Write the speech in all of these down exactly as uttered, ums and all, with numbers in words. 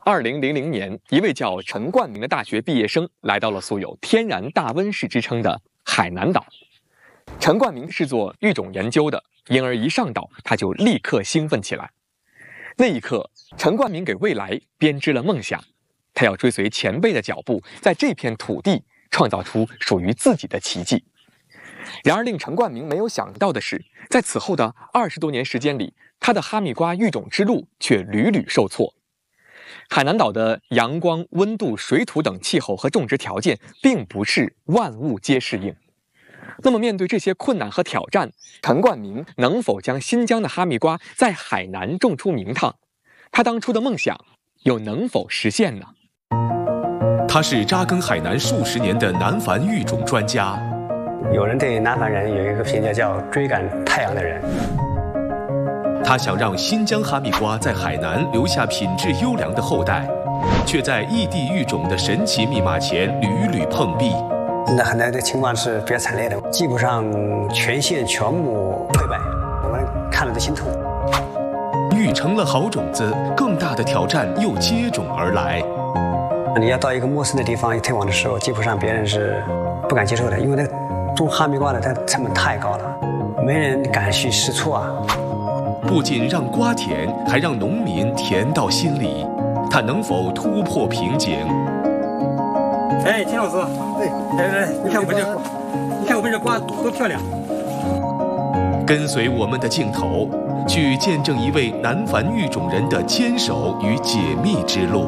二零零零年，一位叫陈冠明的大学毕业生来到了素有"天然大温室"之称的海南岛。陈冠明是做育种研究的，因而一上岛他就立刻兴奋起来。那一刻，陈冠明给未来编织了梦想，他要追随前辈的脚步，在这片土地创造出属于自己的奇迹。然而，令陈冠明没有想到的是，在此后的二十多年时间里，他的哈密瓜育种之路却屡屡受挫。海南岛的阳光、温度、水土等气候和种植条件并不是万物皆适应。那么，面对这些困难和挑战，陈冠明能否将新疆的哈密瓜在海南种出名堂？他当初的梦想又能否实现呢？ 他是扎根海南数十年的南繁育种专家。 有人对南繁人有一个评价叫“追赶太阳的人”。 他想让新疆哈密瓜在海南留下品质优良的后代，却在异地育种的神奇密码前屡屡碰壁。 那海南的情况是比较惨烈的，基本上全县全部溃败，我们看了都心痛。 育成了好种子，更大的挑战又接踵而来。 你要到一个陌生的地方推广的时候，基本上别人是不敢接受的，因为那种哈密瓜的它成本太高了，没人敢去试错啊。 不仅让瓜甜，还让农民甜到心里。他能否突破瓶颈？ 哎，金老师，哎，来来来，你看我们这，你看我们这瓜多漂亮！ 跟随我们的镜头，去见证一位南繁育种人的坚守与解密之路。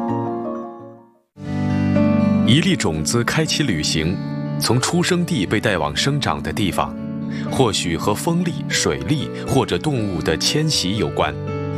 一粒种子开启旅行，从出生地被带往生长的地方。或许和风力、水力或者动物的迁徙有关，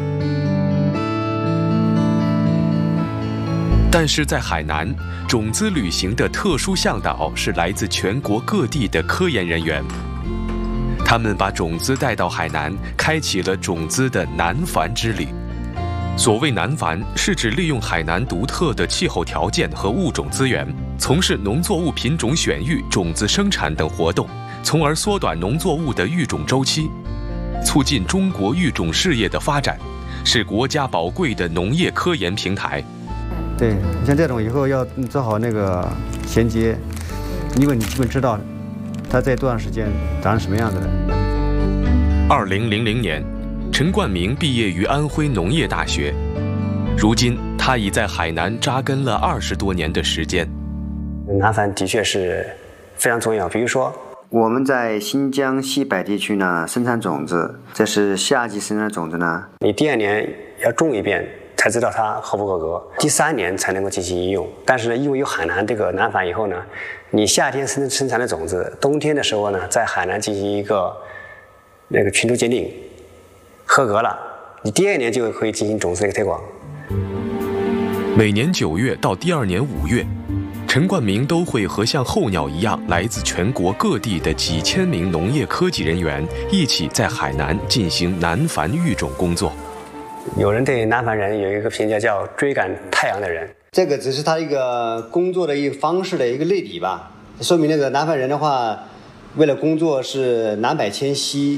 但是在海南，种子旅行的特殊向导是来自全国各地的科研人员。他们把种子带到海南，开启了种子的南繁之旅。所谓南繁，是指利用海南独特的气候条件和物种资源，从事农作物品种选育、种子生产等活动，从而缩短农作物的育种周期，促进中国育种事业的发展，是国家宝贵的农业科研平台。 对，像这种以后要做好那个衔接，因为你基本知道它在多长时间长成什么样子的。 二零零零年，陈冠明毕业于安徽农业大学，如今他已在海南扎根了二十多年的时间。 南繁的确是非常重要，比如说。 我们在新疆西北地区呢生产种子，这是夏季生产的种子呢。 你第二年要种一遍才知道它合不合格，第三年才能够进行应用。但是呢，因为有海南这个南繁以后呢，你夏天生生产的种子，冬天的时候呢，在海南进行一个那个群株鉴定，合格了，你第二年就可以进行种子的一个推广。 每年九月到第二年五月。陈冠明都会和像候鸟一样，来自全国各地的几千名农业科技人员一起在海南进行南繁育种工作。 有人对南繁人有一个评价叫“追赶太阳的人”， 这个只是他一个工作的一个方式的一个类比吧。说明那个南繁人的话，为了工作是南北迁徙。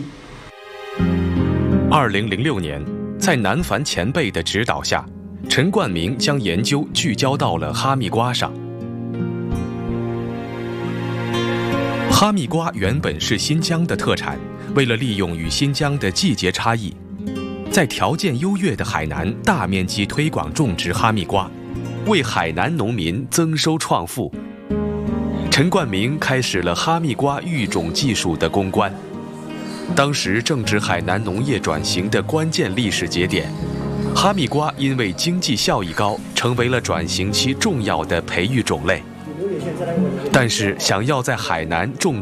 二零零六年，在南繁前辈的指导下，陈冠明将研究聚焦到了哈密瓜上。哈密瓜原本是新疆的特产，为了利用与新疆的季节差异，在条件优越的海南大面积推广种植哈密瓜，为海南农民增收创富。陈冠明开始了哈密瓜育种技术的攻关。当时正值海南农业转型的关键历史节点，哈密瓜因为经济效益高，成为了转型期重要的培育种类。但是，想要在海南种